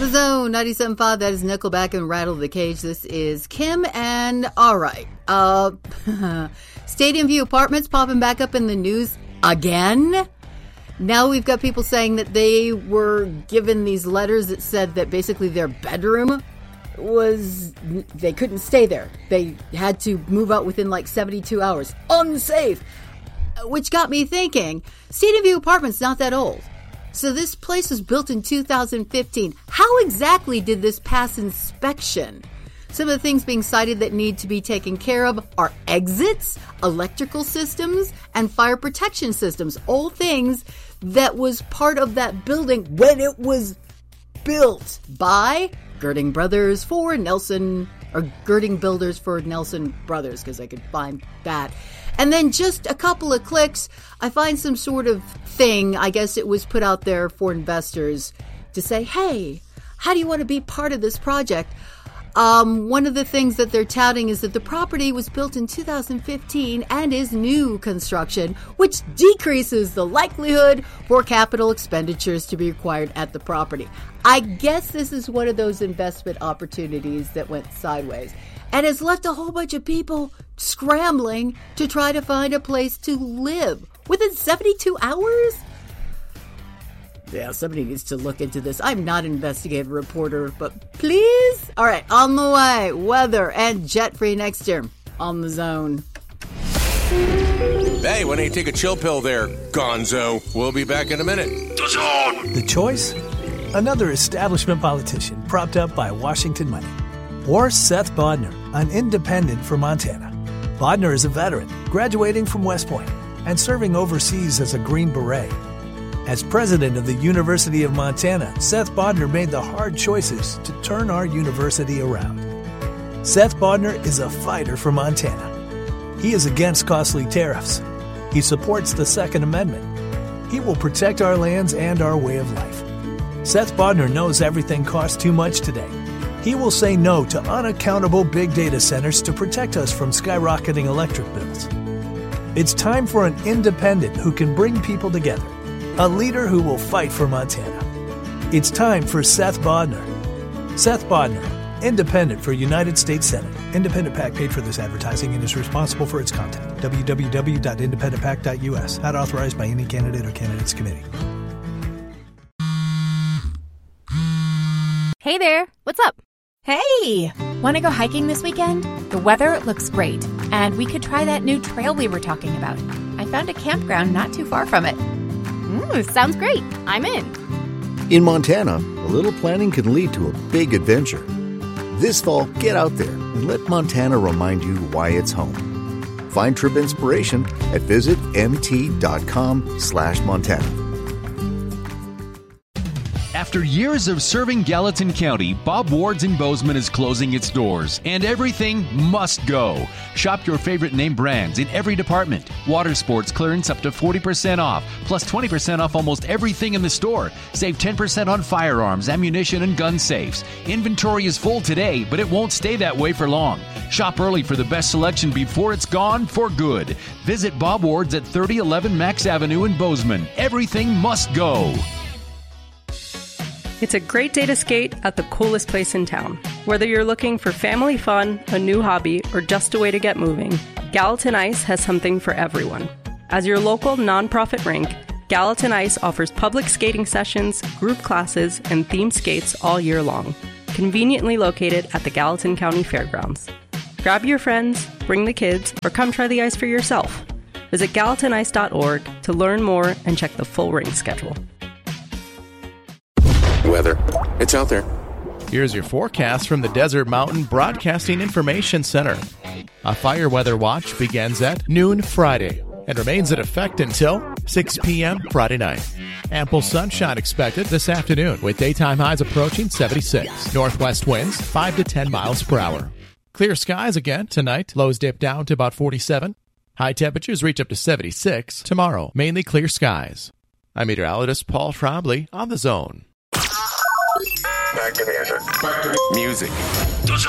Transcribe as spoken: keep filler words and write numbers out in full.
The Zone, ninety-seven point five, that is Nickelback and Rattle the Cage. This is Kim, and all right. Uh, Stadium View Apartments popping back up in the news again. Now we've got people saying that they were given these letters that said that basically their bedroom was, they couldn't stay there. They had to move out within like seventy-two hours. Unsafe. Which got me thinking, Stadium View Apartments not that old. So this place was built in two thousand fifteen. How exactly did this pass inspection? Some of the things being cited that need to be taken care of are exits, electrical systems, and fire protection systems. All things that was part of that building when it was built by Girding Brothers for Nelson, or Girding Builders for Nelson Brothers, because I could find that. And then just a couple of clicks, I find some sort of thing, I guess it was put out there for investors to say, hey, how do you want to be part of this project? Um, one of the things that they're touting is that the property was built in two thousand fifteen and is new construction, which decreases the likelihood for capital expenditures to be required at the property. I guess this is one of those investment opportunities that went sideways and has left a whole bunch of people scrambling to try to find a place to live within seventy-two hours. Yeah, somebody needs to look into this. I'm not an investigative reporter, but please. All right, on the way, weather and jet free next year on The Zone. Hey, why don't you take a chill pill there, Gonzo? We'll be back in a minute. The Zone. The choice? Another establishment politician propped up by Washington money. Or Seth Bodnar, an independent from Montana. Bodnar is a veteran, graduating from West Point and serving overseas as a Green Beret. As president of the University of Montana, Seth Bodnar made the hard choices to turn our university around. Seth Bodnar is a fighter for Montana. He is against costly tariffs. He supports the Second Amendment. He will protect our lands and our way of life. Seth Bodnar knows everything costs too much today. He will say no to unaccountable big data centers to protect us from skyrocketing electric bills. It's time for an independent who can bring people together. A leader who will fight for Montana. It's time for Seth Bodnar. Seth Bodnar, independent for United States Senate. Independent PAC paid for this advertising and is responsible for its content. w w w dot independent pac dot u s. Not authorized by any candidate or candidates committee. Hey there, what's up? Hey! Want to go hiking this weekend? The weather looks great, and we could try that new trail we were talking about. I found a campground not too far from it. Ooh, sounds great. I'm in. In Montana, a little planning can lead to a big adventure. This fall, get out there and let Montana remind you why it's home. Find trip inspiration at visit mt.com slash Montana. After years of serving Gallatin County, Bob Ward's in Bozeman is closing its doors, and everything must go. Shop your favorite name brands in every department. Water sports clearance up to forty percent off, plus twenty percent off almost everything in the store. Save ten percent on firearms, ammunition, and gun safes. Inventory is full today, but it won't stay that way for long. Shop early for the best selection before it's gone for good. Visit Bob Ward's at thirty eleven Max Avenue in Bozeman. Everything must go. It's a great day to skate at the coolest place in town. Whether you're looking for family fun, a new hobby, or just a way to get moving, Gallatin Ice has something for everyone. As your local nonprofit rink, Gallatin Ice offers public skating sessions, group classes, and themed skates all year long, conveniently located at the Gallatin County Fairgrounds. Grab your friends, bring the kids, or come try the ice for yourself. Visit gallatin ice dot org to learn more and check the full rink schedule. Weather. It's out there. Here's your forecast from the Desert Mountain Broadcasting Information Center. A fire weather watch begins at noon Friday and remains in effect until six p.m. Friday night. Ample sunshine expected this afternoon with daytime highs approaching seventy-six. Northwest winds five to ten miles per hour. Clear skies again tonight. Lows dip down to about forty-seven. High temperatures reach up to seventy-six. Tomorrow, mainly clear skies. I'm meteorologist Paul Trombley on The Zone. Back to the answer. Back to music.